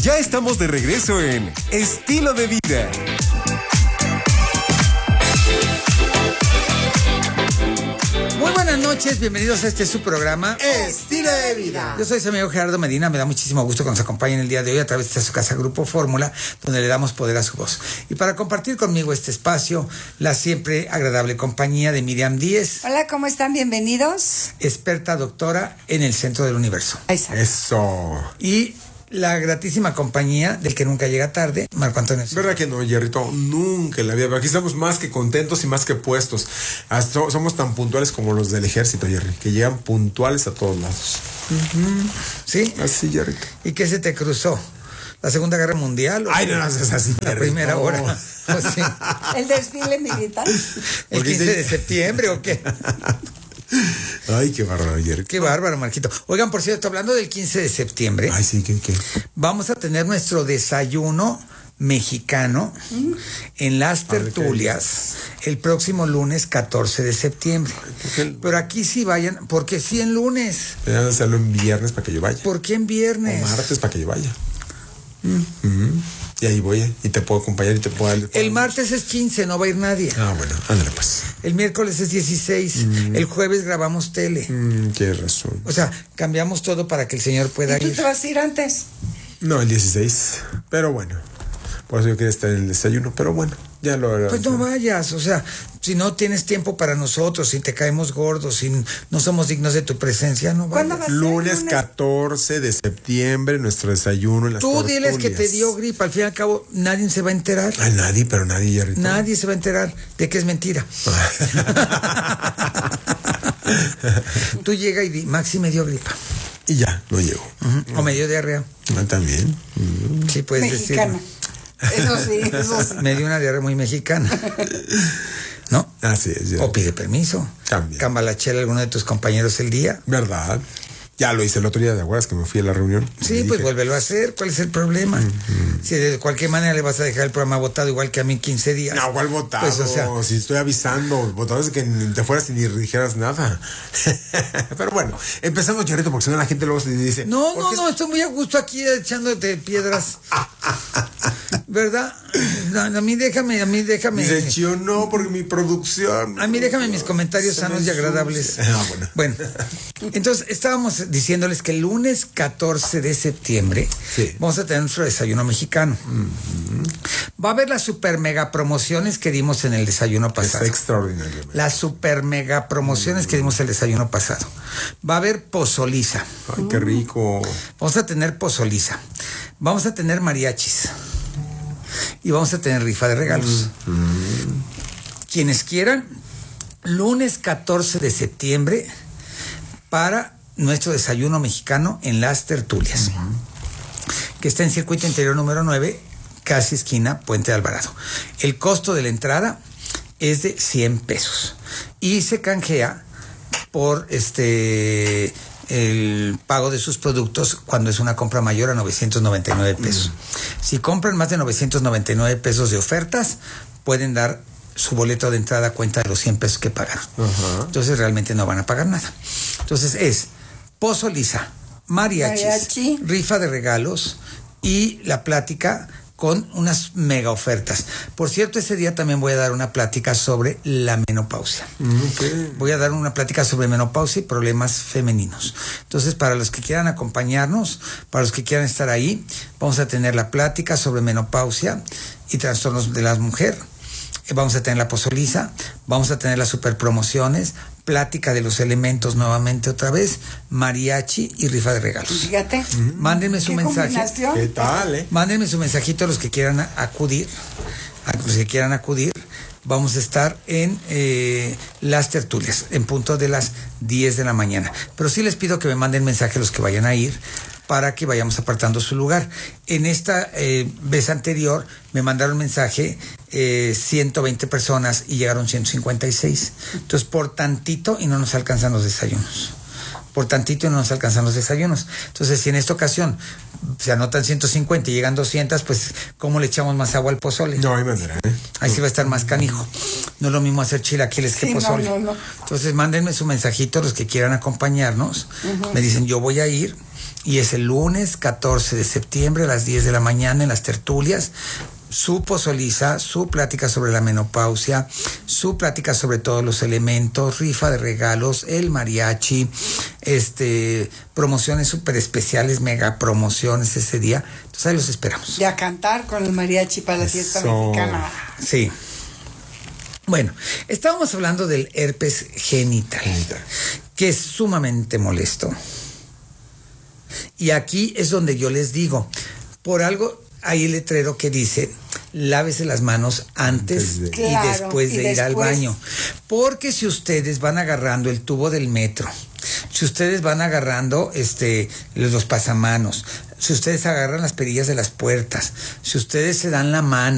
Ya estamos de regreso en Estilo de Vida. Muy buenas noches, bienvenidos a su programa Estilo de Vida. Yo soy su amigo Gerardo Medina, me da muchísimo gusto que nos acompañen el día de hoy a través de su casa Grupo Fórmula, donde le damos poder a su voz. Y para compartir conmigo este espacio, la siempre agradable compañía de Miriam Díez. Hola, ¿cómo están? Bienvenidos. Experta doctora en el centro del universo. Eso. Y la gratísima compañía del que nunca llega tarde, Marco Antonio. ¿Verdad que no, Jerrito? Nunca en la vida. Aquí estamos más que contentos y más que puestos. Somos tan puntuales como los del ejército, Jerry, que llegan puntuales a todos lados. ¿Sí? Así, Jerrito. ¿Y qué se te cruzó? ¿La Segunda Guerra Mundial? Ay, no es así, La Jerry, primera no. hora. Pues sí. ¿El desfile militar? ¿El 15 de septiembre o qué? Ay, qué bárbaro, Jerry. Qué bárbaro, Marquito. Oigan, por cierto, hablando del 15 de septiembre, Ay, sí, ¿qué? vamos a tener nuestro desayuno mexicano en las tertulias el próximo lunes 14 de septiembre. Pero aquí sí vayan, porque sí en lunes. Deberían hacerlo en viernes para que yo vaya. ¿Por qué en viernes? O martes para que yo vaya. Y ahí voy, y te puedo acompañar y te puedo dar. El martes es 15, no va a ir nadie. Ah, bueno, ándale pues. El miércoles es 16, el jueves grabamos tele. Tienes razón. O sea, cambiamos todo para que el señor pueda ¿Y tú ir. te vas a ir antes? No, el 16. Pero bueno. Por eso yo quería estar en el desayuno. Pero bueno, ya lo haré. Pues no vayas, o sea, si no tienes tiempo para nosotros, si te caemos gordos, si no somos dignos de tu presencia, no vayas. ¿Cuándo va a ser? Lunes 14 de septiembre, nuestro desayuno en las Tú diles que te tertulias. dio gripa, al fin y al cabo nadie se va a enterar. Ay, nadie, Jerry. Nadie se va a enterar de que es mentira. Tú llega y di, Maxi me dio gripa. Y ya, no llego. O me dio diarrea. Ah, también. Sí, puedes Mexicana. decir. Eso sí. Me dio una diarrea muy mexicana. ¿No? Así es, Jerry. O pide permiso. También. Cambalachela a alguno de tus compañeros el día. ¿Verdad? Ya lo hice el otro día, ¿de acuerdas que me fui a la reunión? Sí, pues vuélvelo a hacer. ¿Cuál es el problema? Si de cualquier manera le vas a dejar el programa votado igual que a mí 15 días. No, ¿cuál votado? Pues, o sea, si estoy avisando, votado es que ni te fueras y ni dijeras nada. Pero bueno, empezamos, Charrito, porque si no la gente luego se dice... No, estoy muy a gusto aquí echándote piedras. ¿Verdad? No, a mí déjame. Dice, yo no, porque mi producción... A mí déjame mis comentarios sanos y agradables. Bueno, entonces estábamos diciéndoles que el lunes 14 de septiembre vamos a tener nuestro desayuno mexicano. Va a haber las super mega promociones que dimos en el desayuno pasado. Es extraordinario. Las super mega promociones que dimos el desayuno pasado. Va a haber pozoliza. Ay, qué rico. Vamos a tener pozoliza. Vamos a tener mariachis. Y vamos a tener rifa de regalos. Quienes quieran, lunes 14 de septiembre para nuestro desayuno mexicano en las tertulias, que está en Circuito Interior número 9, casi esquina Puente de Alvarado. El costo de la entrada es de 100 pesos y se canjea por el pago de sus productos cuando es una compra mayor a 999 pesos. Si compran más de 999 pesos de ofertas, pueden dar su boleto de entrada a cuenta de los 100 pesos que pagaron. Entonces realmente no van a pagar nada. Entonces es pozoliza, mariachi, rifa de regalos y la plática con unas mega ofertas. Por cierto, ese día también voy a dar una plática sobre la menopausia. Voy a dar una plática sobre menopausia y problemas femeninos. Entonces, para los que quieran acompañarnos, para los que quieran estar ahí, vamos a tener la plática sobre menopausia y trastornos de la mujer. Vamos a tener la pozoliza, vamos a tener las super promociones, plática de los elementos nuevamente otra vez, mariachi y rifa de regalos. Fíjate. Mándenme su mensaje. ¿Qué tal, Mándenme su mensajito a los que quieran acudir. Vamos a estar en las tertulias, en punto de las 10 de la mañana. Pero sí les pido que me manden mensaje los que vayan a ir, para que vayamos apartando su lugar. En esta vez anterior me mandaron mensaje 120 personas y llegaron 156. Entonces, por tantito y no nos alcanzan los desayunos. Entonces, si en esta ocasión se anotan 150 y llegan 200, pues, ¿cómo le echamos más agua al pozole? No hay manera, Ahí sí va a estar más canijo. No es lo mismo hacer chilaquiles que pozole. No. Entonces, mándenme su mensajito los que quieran acompañarnos. Me dicen, yo voy a ir. Y es el lunes 14 de septiembre a las 10 de la mañana en las tertulias. Su pozoliza, su plática sobre la menopausia, su plática sobre todos los elementos, rifa de regalos, el mariachi, promociones súper especiales, mega promociones ese día. Entonces ahí los esperamos. Y a cantar con el mariachi para la fiesta mexicana. Sí. Bueno, estábamos hablando del herpes genital, que es sumamente molesto. Y aquí es donde yo les digo, por algo hay el letrero que dice, lávese las manos antes y Claro, después de y ir al después. baño. Porque si ustedes van agarrando el tubo del metro, si ustedes van agarrando los pasamanos, si ustedes agarran las perillas de las puertas, si ustedes se dan la mano,